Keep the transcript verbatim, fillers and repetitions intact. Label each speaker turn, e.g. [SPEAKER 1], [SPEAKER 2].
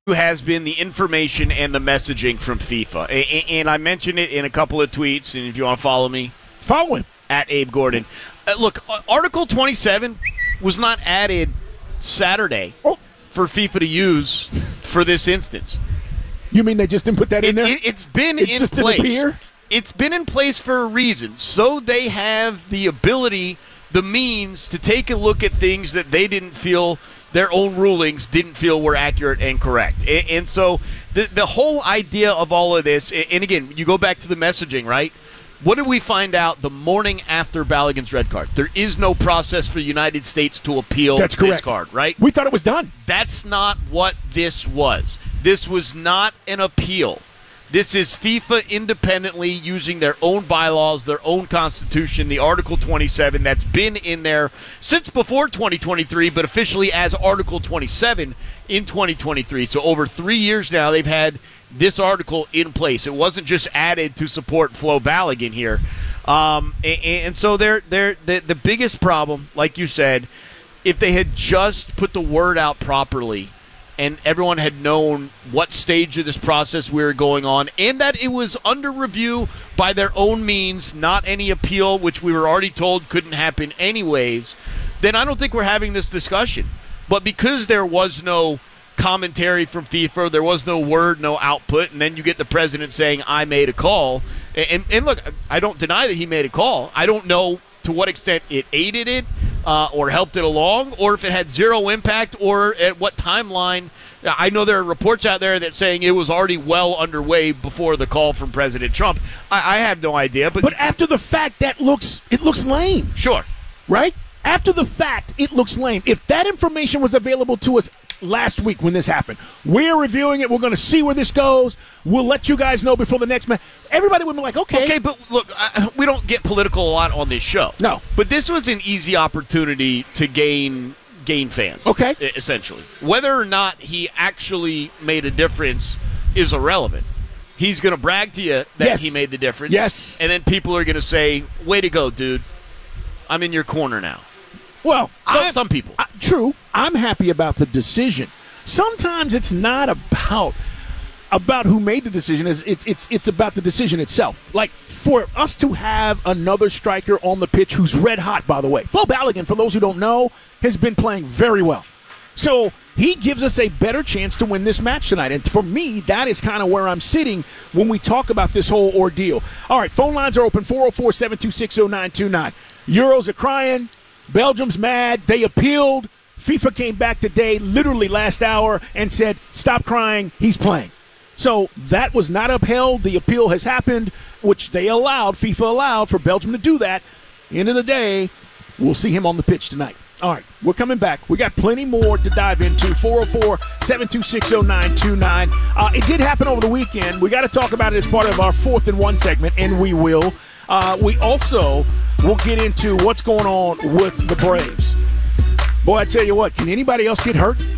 [SPEAKER 1] has been the information and the messaging from FIFA. And I mentioned it in a couple of tweets, and if you want to follow me,
[SPEAKER 2] follow him.
[SPEAKER 1] At Abe Gordon. Uh, look, Article twenty-seven was not added Saturday oh. for FIFA to use for this instance.
[SPEAKER 2] You mean they just didn't put that
[SPEAKER 1] it,
[SPEAKER 2] in there?
[SPEAKER 1] It, it's been
[SPEAKER 2] it
[SPEAKER 1] in
[SPEAKER 2] just
[SPEAKER 1] place.
[SPEAKER 2] Didn't appear?
[SPEAKER 1] It's been in place for a reason, so they have the ability, the means to take a look at things that they didn't feel their own rulings didn't feel were accurate and correct. And, and so the the whole idea of all of this, and again, you go back to the messaging, right? What did we find out the morning after Balogun's red card? There is no process for the United States to appeal
[SPEAKER 2] That's
[SPEAKER 1] this
[SPEAKER 2] correct.
[SPEAKER 1] card, right?
[SPEAKER 2] We thought it was done.
[SPEAKER 1] That's not what this was. This was not an appeal. This is FIFA independently using their own bylaws, their own constitution, the Article twenty-seven that's been in there since before twenty twenty-three, but officially as Article twenty-seven in twenty twenty-three. So over three years now, they've had this article in place. It wasn't just added to support Flo Balogun here. Um, and, and so they're, they're, the, the biggest problem, like you said, if they had just put the word out properly, and everyone had known what stage of this process we were going on, and that it was under review by their own means, not any appeal, which we were already told couldn't happen anyways, then I don't think we're having this discussion. But because there was no commentary from FIFA, there was no word, no output, and then you get the president saying, I made a call. And, and look, I don't deny that he made a call. I don't know to what extent it aided it, Uh, or helped it along, or if it had zero impact, or at what timeline. I know there are reports out there that saying it was already well underway before the call from President Trump. I, I have no idea. But,
[SPEAKER 2] but after the fact, that looks it looks lame.
[SPEAKER 1] Sure.
[SPEAKER 2] Right? After the fact, it looks lame. If that information was available to us last week when this happened, we're reviewing it, we're going to see where this goes, we'll let you guys know before the next match, everybody would be like, okay.
[SPEAKER 1] Okay, but look, I, we don't get political a lot on this show.
[SPEAKER 2] No.
[SPEAKER 1] But this was an easy opportunity to gain gain fans.
[SPEAKER 2] Okay.
[SPEAKER 1] Essentially. Whether or not he actually made a difference is irrelevant. He's going to brag to you that
[SPEAKER 2] yes.
[SPEAKER 1] he made the difference.
[SPEAKER 2] Yes.
[SPEAKER 1] And then people are going to say, way to go, dude. I'm in your corner now.
[SPEAKER 2] Well,
[SPEAKER 1] some, some people.
[SPEAKER 2] Uh, true. I'm happy about the decision. Sometimes it's not about about who made the decision. It's, it's, it's, it's about the decision itself. Like, for us to have another striker on the pitch who's red hot, by the way. Flo Balogun, for those who don't know, has been playing very well. So he gives us a better chance to win this match tonight. And for me, that is kind of where I'm sitting when we talk about this whole ordeal. All right, phone lines are open, four oh four, seven two six, oh nine two nine. Euros are crying. Belgium's mad. They appealed. FIFA came back today, literally last hour, and said, stop crying, he's playing. So that was not upheld. The appeal has happened, which they allowed, FIFA allowed for Belgium to do that. End of the day, we'll see him on the pitch tonight. All right, we're coming back. We got plenty more to dive into. four oh four, seven two six, oh nine two nine. Uh, it did happen over the weekend. We got to talk about it as part of our fourth and one segment, and we will. Uh, we also will get into what's going on with the Braves. Boy, I tell you what, can anybody else get hurt?